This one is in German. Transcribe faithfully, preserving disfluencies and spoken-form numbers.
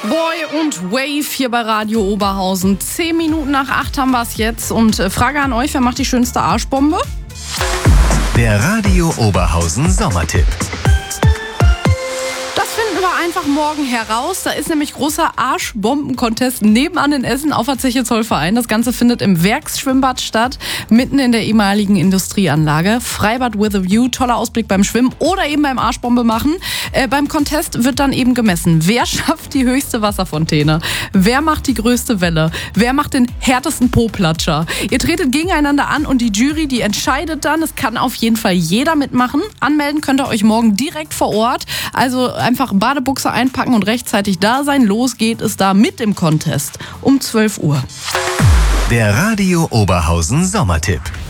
Boy und Wave hier bei Radio Oberhausen. Zehn Minuten nach acht haben wir es jetzt. Und äh, Frage an euch, wer macht die schönste Arschbombe? Der Radio Oberhausen Sommertipp. Das finden wir einfach morgen heraus. Da ist nämlich großer Arschbomben-Contest nebenan in Essen auf der Zeche Zollverein. Das Ganze findet im Werksschwimmbad statt, mitten in der ehemaligen Industrieanlage. Freibad with a View, toller Ausblick beim Schwimmen oder eben beim Arschbombe machen. Äh, beim Contest wird dann eben gemessen, wer schafft die höchste Wasserfontäne, wer macht die größte Welle, wer macht den härtesten Po-Platscher. Ihr tretet gegeneinander an und die Jury, die entscheidet dann. Es kann auf jeden Fall jeder mitmachen. Anmelden könnt ihr euch morgen direkt vor Ort. Also einfach Badebuchse einpacken und rechtzeitig da sein. Los geht es da mit dem Contest um zwölf Uhr. Der Radio Oberhausen Sommertipp.